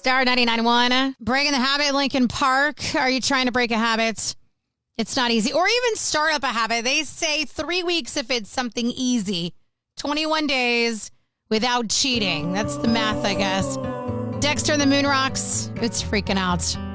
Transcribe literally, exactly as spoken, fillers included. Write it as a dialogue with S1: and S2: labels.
S1: Star ninety-nine point one. Breaking the habit, Lincoln Park. Are you trying to break a habit? It's not easy. Or even start up a habit. They say three weeks if it's something easy. twenty-one days without cheating. That's the math, I guess. Dexter and the Moon Rocks. It's freaking out.